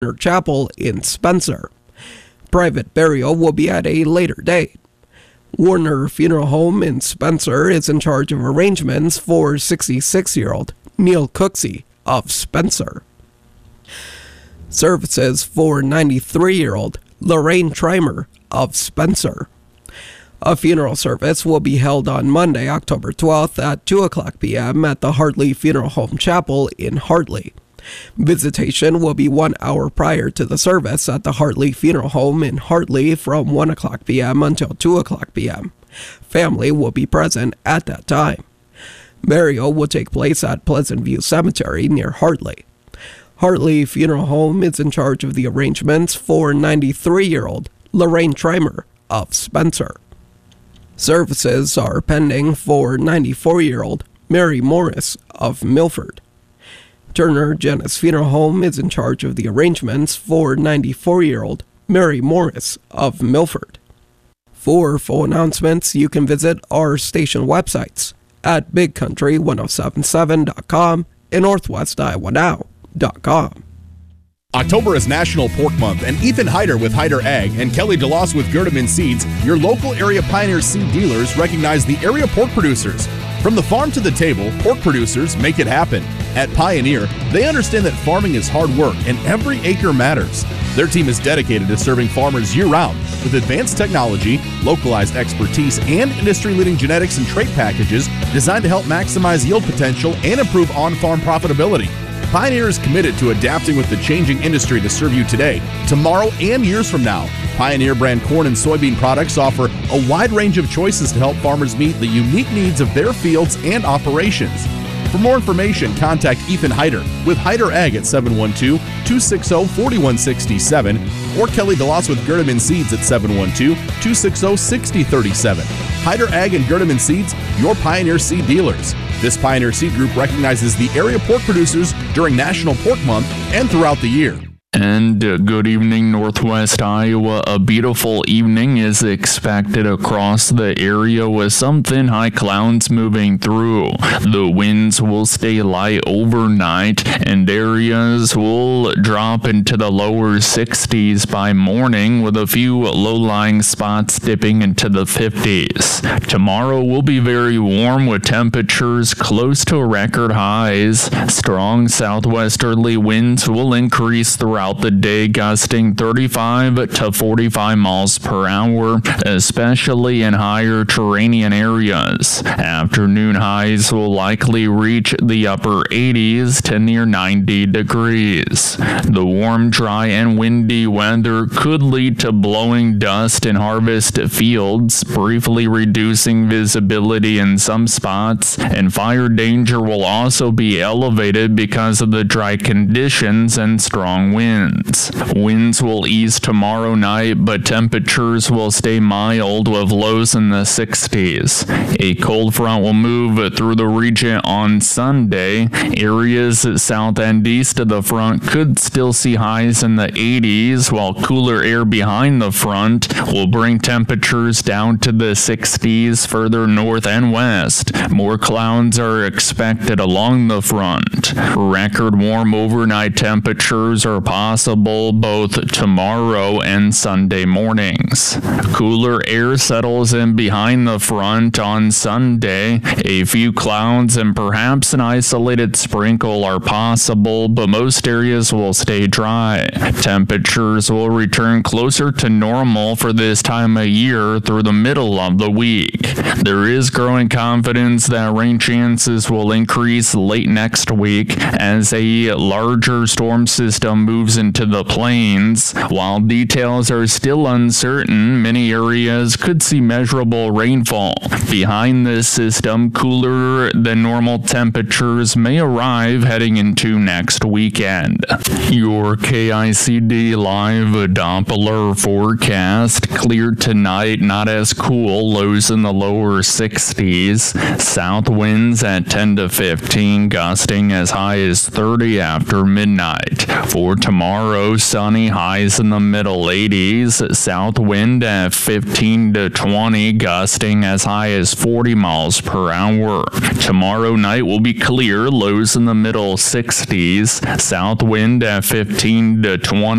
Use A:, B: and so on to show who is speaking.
A: Chapel in Spencer. Private burial will be at a later date. Warner Funeral Home in Spencer is in charge of arrangements for 66-year-old Neil Cooksey of Spencer. Services for 93-year-old Lorraine Trimer of Spencer. A funeral service will be held on Monday, October 12th at 2 o'clock p.m. at the Hartley Funeral Home Chapel in Hartley. Visitation will be 1 hour prior to the service at the Hartley Funeral Home in Hartley from 1 o'clock p.m. until 2 o'clock p.m. Family will be present at that time. Burial will take place at Pleasant View Cemetery near Hartley. Hartley Funeral Home is in charge of the arrangements for 93-year-old Lorraine Trimer of Spencer. Services are pending for 94-year-old Mary Morris of Milford. Turner Genis Funeral Home is in charge of the arrangements for 94-year-old Mary Morris of Milford. For full announcements, you can visit our station websites at bigcountry1077.com and northwestiowanow.com.
B: October is National Pork Month, and Ethan Heider with Heider Ag and Kelly DeLoss with Gerdeman Seeds, your local area Pioneer seed dealers, recognize the area pork producers. From the farm to the table, pork producers make it happen. At Pioneer, they understand that farming is hard work and every acre matters. Their team is dedicated to serving farmers year-round with advanced technology, localized expertise, and industry-leading genetics and trait packages designed to help maximize yield potential and improve on-farm profitability. Pioneer is committed to adapting with the changing industry to serve you today, tomorrow, and years from now. Pioneer brand corn and soybean products offer a wide range of choices to help farmers meet the unique needs of their fields and operations. For more information, contact Ethan Heider with Heider Ag at 712-260-4167 or Kelly DeLoss with Gerdeman Seeds at 712-260-6037. Heider Ag and Gerdeman Seeds, your Pioneer seed dealers. This Pioneer Seed Group recognizes the area pork producers during National Pork Month and throughout the year.
C: And good evening, Northwest Iowa. A beautiful evening is expected across the area with some thin high clouds moving through. The winds will stay light overnight and areas will drop into the lower 60s by morning with a few low-lying spots dipping into the 50s. Tomorrow will be very warm with temperatures close to record highs. Strong southwesterly winds will increase throughout the day, gusting 35 to 45 miles per hour, especially in higher terrain areas. Afternoon highs will likely reach the upper 80s to near 90 degrees. The warm, dry, and windy weather could lead to blowing dust in harvest fields, briefly reducing visibility in some spots, and fire danger will also be elevated because of the dry conditions and strong winds. Winds will ease tomorrow night, but temperatures will stay mild with lows in the 60s. A cold front will move through the region on Sunday. Areas south and east of the front could still see highs in the 80s, while cooler air behind the front will bring temperatures down to the 60s further north and west. More clouds are expected along the front. Record warm overnight temperatures are possible both tomorrow and Sunday mornings. Cooler air settles in behind the front on Sunday. A few clouds and perhaps an isolated sprinkle are possible, but most areas will stay dry. Temperatures will return closer to normal for this time of year through the middle of the week. There is growing confidence that rain chances will increase late next week as a larger storm system moves into the plains. While details are still uncertain, many areas could see measurable rainfall. Behind this system, cooler than normal temperatures may arrive heading into next weekend. Your KICD live Doppler forecast: clear tonight, not as cool, lows in the lower 60s. South winds at 10 to 15, gusting as high as 30 after midnight. For tomorrow, Tomorrow, sunny, highs in the middle 80s, south wind at 15 to 20, gusting as high as 40 miles per hour. Tomorrow night will be clear, lows in the middle 60s, south wind at 15 to 20.